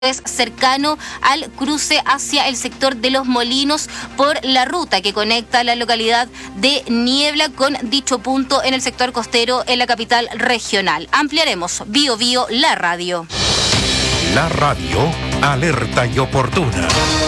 es cercano al cruce hacia el sector de Los Molinos por la ruta que conecta la localidad de Niebla con dicho punto en el sector costero en la capital regional. Ampliaremos Bio Bio, la radio. La radio, alerta y oportuna.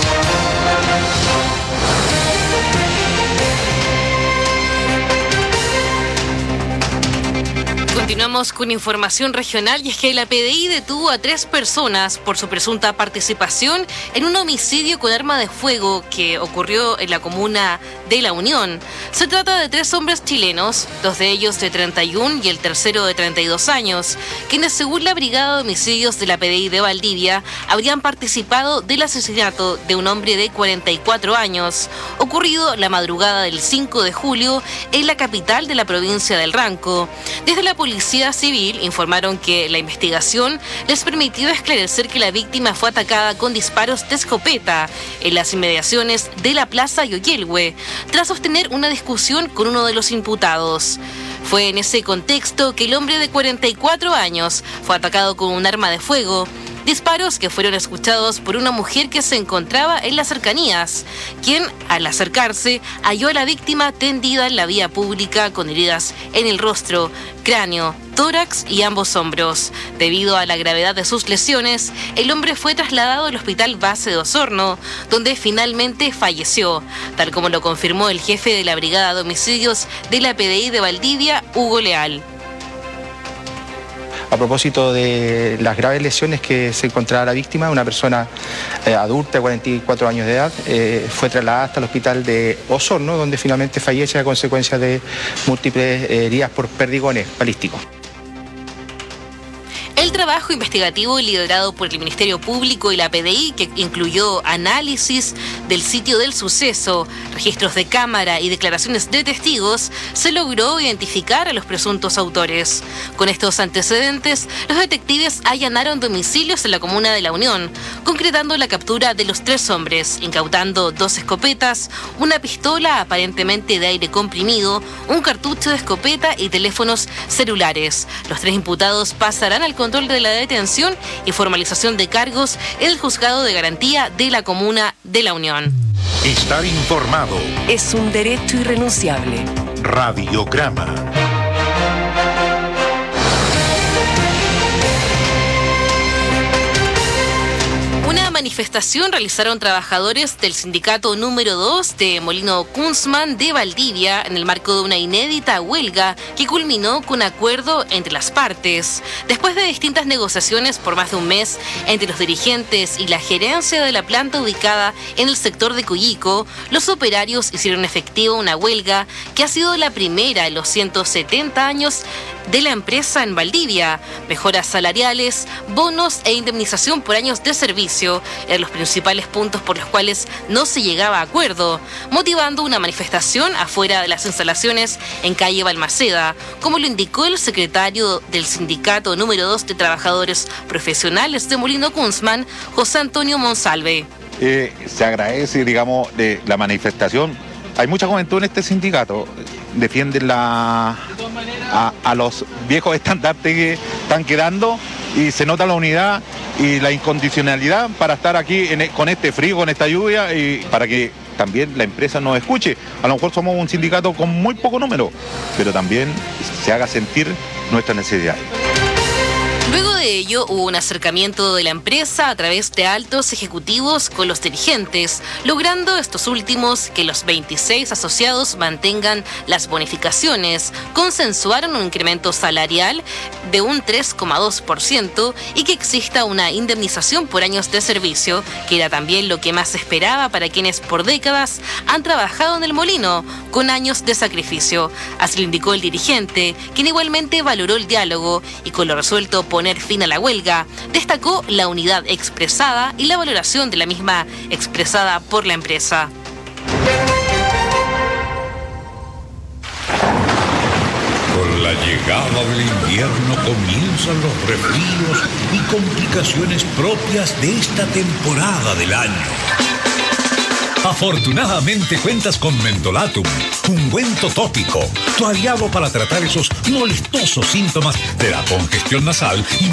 Continuamos con información regional y es que la PDI detuvo a 3 personas por su presunta participación en un homicidio con arma de fuego que ocurrió en la comuna de La Unión. Se trata de 3 hombres chilenos, 2 de ellos de 31 y el tercero de 32 años, quienes según la Brigada de Homicidios de la PDI de Valdivia habrían participado del asesinato de un hombre de 44 años, ocurrido la madrugada del 5 de julio en la capital de la provincia del Ranco. Desde la Policía Civil informaron que la investigación les permitió esclarecer que la víctima fue atacada con disparos de escopeta en las inmediaciones de la Plaza Yoyelhue, tras sostener una discusión con uno de los imputados. Fue en ese contexto que el hombre de 44 años fue atacado con un arma de fuego, disparos que fueron escuchados por una mujer que se encontraba en las cercanías, quien, al acercarse, halló a la víctima tendida en la vía pública con heridas en el rostro, cráneo, tórax y ambos hombros. Debido a la gravedad de sus lesiones, el hombre fue trasladado al Hospital Base de Osorno, donde finalmente falleció, tal como lo confirmó el jefe de la Brigada de Homicidios de la PDI de Valdivia, Hugo Leal. A propósito de las graves lesiones que se encontraba la víctima, una persona adulta de 44 años de edad, fue trasladada hasta el hospital de Osorno, donde finalmente fallece a consecuencia de múltiples heridas por perdigones balísticos. El trabajo investigativo liderado por el Ministerio Público y la PDI, que incluyó análisis del sitio del suceso, registros de cámara y declaraciones de testigos, se logró identificar a los presuntos autores. Con estos antecedentes, los detectives allanaron domicilios en la comuna de La Unión, concretando la captura de los 3 hombres, incautando 2 escopetas, una pistola aparentemente de aire comprimido, un cartucho de escopeta y teléfonos celulares. Los 3 imputados pasarán al control de la detención y formalización de cargos en el Juzgado de Garantía de la Comuna de La Unión. Estar informado es un derecho irrenunciable. Radiograma. Manifestación realizaron trabajadores del sindicato número 2 de Molino Kunzman de Valdivia en el marco de una inédita huelga que culminó con acuerdo entre las partes. Después de distintas negociaciones por más de un mes entre los dirigentes y la gerencia de la planta ubicada en el sector de Coyico, los operarios hicieron efectiva una huelga que ha sido la primera en los 170 años de la empresa en Valdivia. Mejoras salariales, bonos e indemnización por años de servicio eran los principales puntos por los cuales no se llegaba a acuerdo, motivando una manifestación afuera de las instalaciones en calle Balmaceda, como lo indicó el secretario del sindicato número 2 de trabajadores profesionales de Molino Kunzman, José Antonio Monsalve. Se agradece, digamos, de la manifestación. Hay mucha juventud en este sindicato, defienden a los viejos estandartes que están quedando y se nota la unidad y la incondicionalidad para estar aquí con este frío, con esta lluvia y para que también la empresa nos escuche. A lo mejor somos un sindicato con muy poco número, pero también se haga sentir nuestra necesidad. Luego de ello, hubo un acercamiento de la empresa a través de altos ejecutivos con los dirigentes, logrando estos últimos que los 26 asociados mantengan las bonificaciones, consensuaron un incremento salarial de un 3,2% y que exista una indemnización por años de servicio, que era también lo que más se esperaba para quienes por décadas han trabajado en el molino, con años de sacrificio. Así lo indicó el dirigente, quien igualmente valoró el diálogo y con lo resuelto poner fin a la huelga, destacó la unidad expresada y la valoración de la misma expresada por la empresa. Con la llegada del invierno comienzan los resfríos y complicaciones propias de esta temporada del año. Afortunadamente cuentas con Mentolatum, ungüento tópico, tu aliado para tratar esos molestosos síntomas de la congestión nasal y